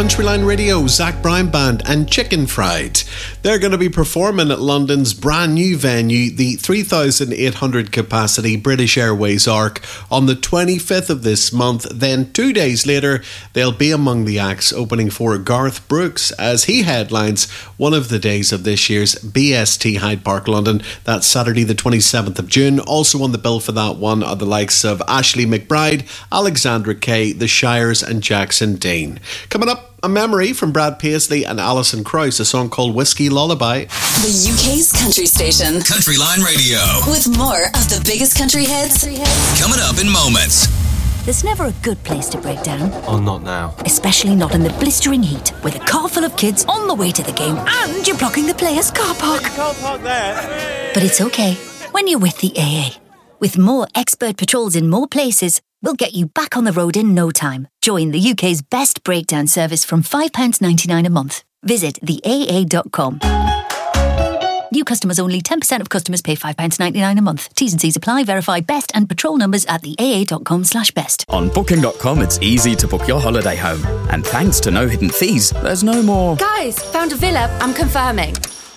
Countryline Radio, Zach Brown Band and Chicken Fried. They're going to be performing at London's brand new venue, the 3,800 capacity British Airways Arc, on the 25th of this month. Then 2 days later, they'll be among the acts opening for Garth Brooks as he headlines one of the days of this year's BST Hyde Park London. That's Saturday the 27th of June. Also on the bill for that one are the likes of Ashley McBride, Alexandra Kay, The Shires and Jackson Dean. Coming up, a memory from Brad Paisley and Alison Krauss, a song called Whiskey Lullaby. The UK's country station. Countryline Radio. With more of the biggest country hits. Coming up in moments. There's never a good place to break down. Oh, not now. Especially not in the blistering heat, with a car full of kids on the way to the game and you're blocking the players' car park. You can't park there. But it's okay when you're with the AA. With more expert patrols in more places, we'll get you back on the road in no time. Join the UK's best breakdown service from £5.99 a month. Visit theaa.com. New customers only. 10% of customers pay £5.99 a month. T's and C's apply. Verify best and patrol numbers at theaa.com/best. On Booking.com, it's easy to book your holiday home. And thanks to no hidden fees, there's no more... Guys, found a villa. I'm confirming.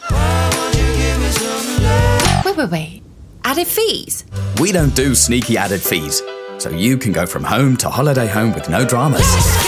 Wait. Added fees? We don't do sneaky added fees. So you can go from home to holiday home with no dramas.